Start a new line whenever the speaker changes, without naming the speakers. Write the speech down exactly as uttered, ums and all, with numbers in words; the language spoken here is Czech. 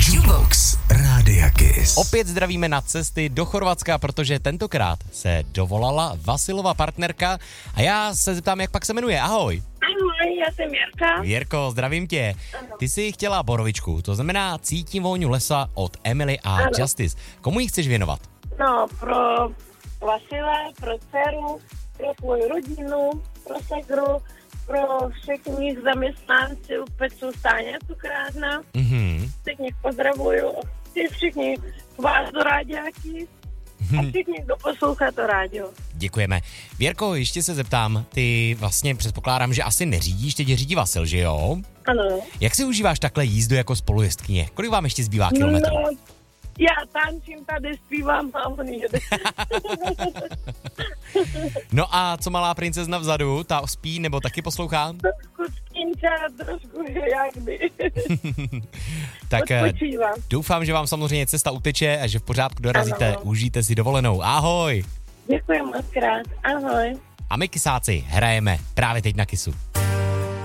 Jukebox Rádia Kiss.
Opět zdravíme na cesty do Chorvatska, protože tentokrát se dovolala Vasilova partnerka a já se zeptám, jak pak se jmenuje. Ahoj.
Ahoj, já jsem Jirka.
Jirko, zdravím tě. Ty jsi chtěla borovičku, to znamená Cítím vůni lesa od Emily a
ano.
Justice. Komu ji chceš věnovat?
No, pro Vasila, pro dceru, pro tvoji rodinu, pro segru, pro všechny zaměstnanci u Pecu Stáně Cukrárna.
Mhm.
Všechny pozdravuju. Ty všichni vás do rádiáky a všichni, kdo poslouchá to rádio.
Děkujeme. Věrko, ještě se zeptám, ty vlastně předpokládám, že asi neřídíš, teď řídí Vasil, že jo?
Ano.
Jak si užíváš takhle jízdu jako spolujezdkyně? Kolik vám ještě zbývá kilometrů?
No, já tančím tady, zpívám a on jede.
No a co malá princezna vzadu, ta spí nebo taky poslouchá?
Trošku skinčá, trošku jak by.
Tak
Odpočívá.
doufám, že vám samozřejmě cesta uteče a že v pořádku dorazíte,
Ano.
užijte si dovolenou. Ahoj!
Děkuji moc krát. Ahoj.
A my kysáci hrajeme právě teď na Kissu.